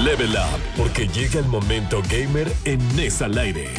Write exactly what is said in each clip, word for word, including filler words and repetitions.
Level Up, porque llega el momento gamer en NES al aire.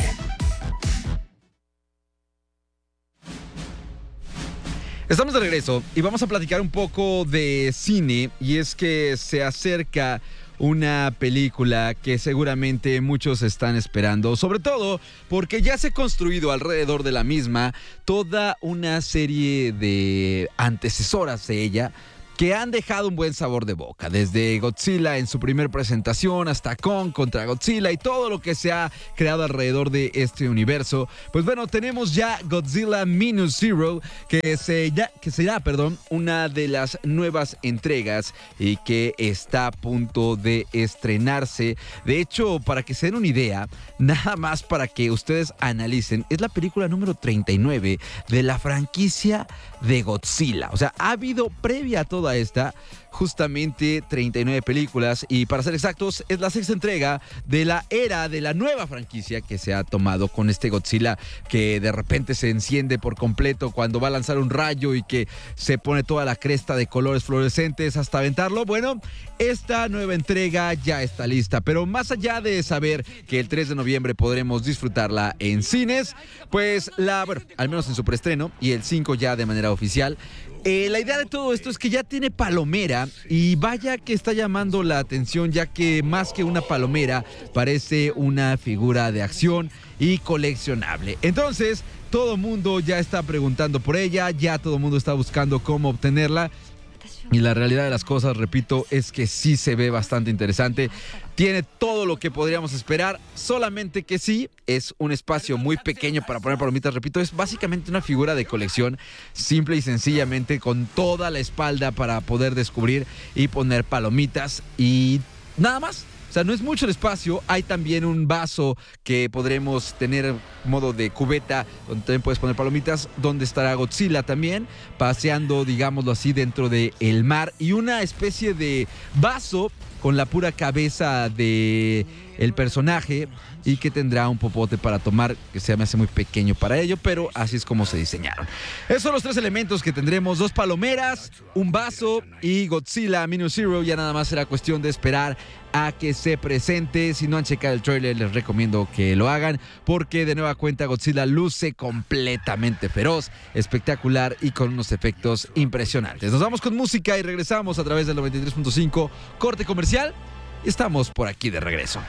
Estamos de regreso y vamos a platicar un poco de cine, y es que se acerca una película que seguramente muchos están esperando, sobre todo porque ya se ha construido alrededor de la misma toda una serie de antecesoras de ella que han dejado un buen sabor de boca, desde Godzilla en su primer presentación hasta Kong contra Godzilla y todo lo que se ha creado alrededor de este universo. Pues bueno, tenemos ya Godzilla Minus Zero, que, se, ya, que será perdón, una de las nuevas entregas y que está a punto de estrenarse. De hecho, para que se den una idea, nada más para que ustedes analicen, es la película número treinta y nueve de la franquicia de Godzilla. O sea, ha habido previa a toda esta justamente treinta y nueve películas, y para ser exactos es la sexta entrega de la era de la nueva franquicia que se ha tomado con este Godzilla que de repente se enciende por completo cuando va a lanzar un rayo y que se pone toda la cresta de colores fluorescentes hasta aventarlo. Bueno, esta nueva entrega ya está lista, pero más allá de saber que el tres de noviembre podremos disfrutarla en cines, pues la, bueno, al menos en su preestreno, y el cinco ya de manera oficial. Eh, la idea de todo esto es que ya tiene palomera, y vaya que está llamando la atención, ya que más que una palomera parece una figura de acción y coleccionable. Entonces todo el mundo ya está preguntando por ella, ya todo el mundo está buscando cómo obtenerla. Y la realidad de las cosas, repito, es que sí se ve bastante interesante. Tiene todo lo que podríamos esperar, solamente que sí, es un espacio muy pequeño para poner palomitas. Repito, es básicamente una figura de colección, simple y sencillamente, con toda la espalda para poder descubrir y poner palomitas y nada más. O sea, no es mucho el espacio. Hay también un vaso que podremos tener modo de cubeta, donde también puedes poner palomitas, donde estará Godzilla también, paseando, digámoslo así, dentro del mar. Y una especie de vaso con la pura cabeza de el personaje, y que tendrá un popote para tomar, que se me hace muy pequeño para ello, pero así es como se diseñaron. Esos son los tres elementos que tendremos: dos palomeras, un vaso y Godzilla Minus Zero. Ya nada más será cuestión de esperar a que se presente. Si no han checado el trailer, les recomiendo que lo hagan, porque de nueva cuenta Godzilla luce completamente feroz, espectacular y con unos efectos impresionantes. Nos vamos con música y regresamos a través del noventa y tres punto cinco, corte comercial, y estamos por aquí de regreso.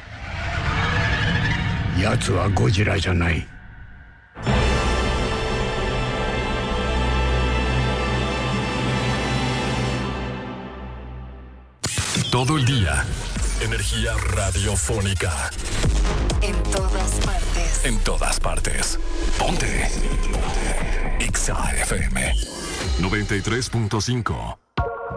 奴はゴジラじゃない。 Todo el día, energía radiofónica. En todas partes. En todas partes. Ponte. Ponte. X A F M noventa y tres punto cinco.